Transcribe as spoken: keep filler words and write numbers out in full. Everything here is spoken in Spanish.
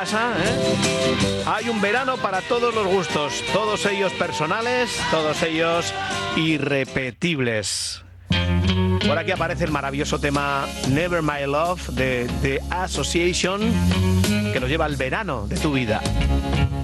casa, ¿eh? Hay un verano para todos los gustos, todos ellos personales, todos ellos irrepetibles. Por aquí aparece el maravilloso tema Never My Love de The Association, que nos lleva al verano de tu vida.